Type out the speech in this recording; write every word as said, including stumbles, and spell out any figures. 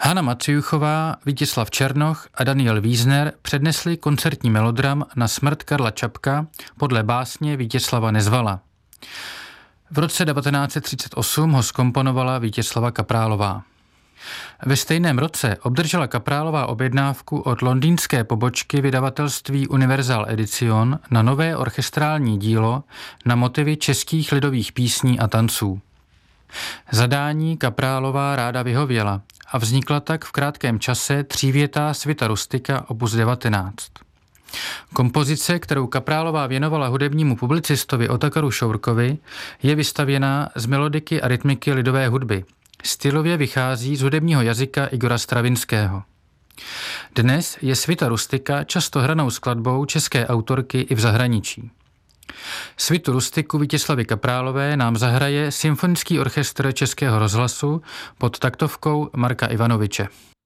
Hana Macijuchová, Vítězslav Černoch a Daniel Wiesner přednesli koncertní melodram Na smrt Karla Čapka podle básně Vítězslava Nezvala. V roce devatenáct set třicet osm ho zkomponovala Vítězslava Kaprálová. Ve stejném roce obdržela Kaprálová objednávku od londýnské pobočky vydavatelství Universal Edition na nové orchestrální dílo na motivy českých lidových písní a tanců. Zadání Kaprálová ráda vyhověla a vznikla tak v krátkém čase třívětá Svita rustika opus devatenáct. Kompozice, kterou Kaprálová věnovala hudebnímu publicistovi Otakaru Šourkovi, je vystavěná z melodiky a rytmiky lidové hudby. Stylově vychází z hudebního jazyka Igora Stravinského. Dnes je Svita rustika často hranou skladbou české autorky i v zahraničí. Svitu rustiku Vítězslavy Kaprálové nám zahraje Symfonický orchestr Českého rozhlasu pod taktovkou Marka Ivanoviče.